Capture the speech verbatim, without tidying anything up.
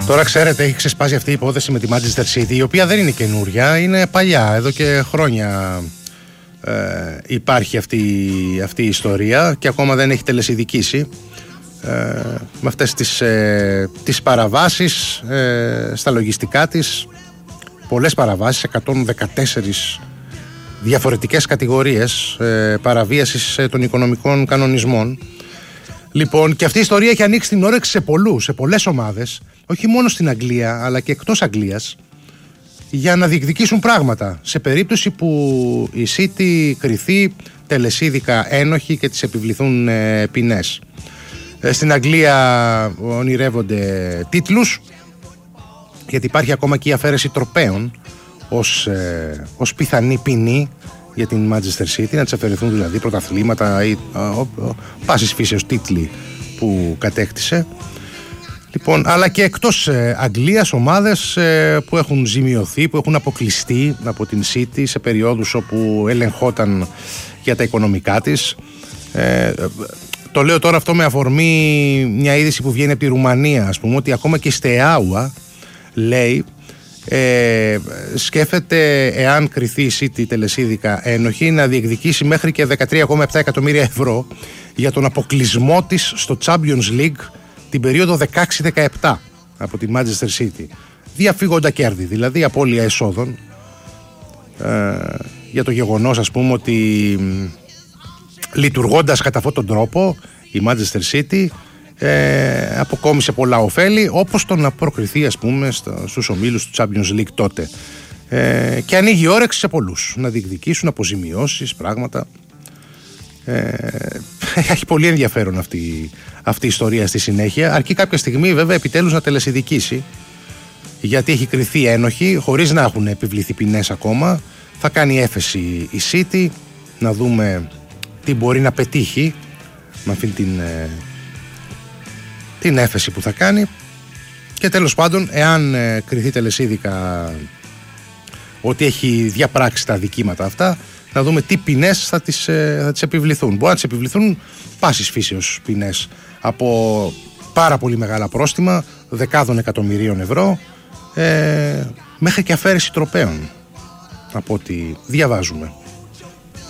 Τώρα ξέρετε, έχει ξεσπάσει αυτή η υπόθεση με τη Manchester City, η οποία δεν είναι καινούρια, είναι παλιά, εδώ και χρόνια ε, υπάρχει αυτή, αυτή η ιστορία και ακόμα δεν έχει τελεσιδικήσει ε, με αυτές τις, ε, τις παραβάσεις ε, στα λογιστικά της, πολλές παραβάσεις, εκατόν δεκατέσσερις διαφορετικές κατηγορίες ε, παραβίασης ε, των οικονομικών κανονισμών. Λοιπόν, και αυτή η ιστορία έχει ανοίξει την όρεξη σε πολλούς, σε πολλές ομάδες, όχι μόνο στην Αγγλία αλλά και εκτός Αγγλίας, για να διεκδικήσουν πράγματα σε περίπτωση που η City κριθεί τελεσίδικα ένοχη και της επιβληθούν ε, ποινές. Ε, στην Αγγλία ονειρεύονται τίτλους, γιατί υπάρχει ακόμα και η αφαίρεση τροπαίων ως, ε, ως πιθανή ποινή για την Manchester City, να της αφαιρεθούν δηλαδή πρωταθλήματα ή πάσης φύσεως τίτλοι που κατέκτησε. Λοιπόν, αλλά και εκτός ε, Αγγλίας ομάδες ε, που έχουν ζημιωθεί, που έχουν αποκλειστεί από την City σε περιόδους όπου ελεγχόταν για τα οικονομικά της. Ε, το λέω τώρα αυτό με αφορμή μια είδηση που βγαίνει από τη Ρουμανία, ας πούμε, ότι ακόμα και η Στεάουα λέει Ε, σκέφτεται, εάν κριθεί η City τελεσίδικα ένοχη, να διεκδικήσει μέχρι και δεκατρία κόμμα επτά εκατομμύρια ευρώ για τον αποκλεισμό της στο Champions League την περίοδο δεκαέξι δεκαεπτά από τη Manchester City. Διαφύγοντα κέρδη, δηλαδή απώλεια εσόδων, ε, για το γεγονός, ας πούμε, ότι λειτουργώντας κατά αυτόν τον τρόπο η Manchester City Ε, αποκόμισε πολλά ωφέλη, όπως το να προκριθεί, ας πούμε, στα, στους ομίλους του Champions League τότε, ε, και ανοίγει όρεξη σε πολλούς να διεκδικήσουν αποζημιώσεις, πράγματα. ε, έχει πολύ ενδιαφέρον αυτή, αυτή η ιστορία στη συνέχεια, αρκεί κάποια στιγμή βέβαια επιτέλους να τελεσιδικήσει, γιατί έχει κριθεί ένοχη χωρίς να έχουν επιβληθεί ποινές ακόμα. Θα κάνει έφεση η City, να δούμε τι μπορεί να πετύχει με αυτή την ε, την έφεση που θα κάνει, και τέλος πάντων, εάν ε, κριθεί τελεσίδικα ότι έχει διαπράξει τα δικήματα αυτά, να δούμε τι ποινές θα τις, ε, θα τις επιβληθούν. Μπορεί να τις επιβληθούν πάσης φύσεως ποινές, από πάρα πολύ μεγάλα πρόστιμα δεκάδων εκατομμυρίων ευρώ, ε, μέχρι και αφαίρεση τροπαίων, από ό,τι διαβάζουμε.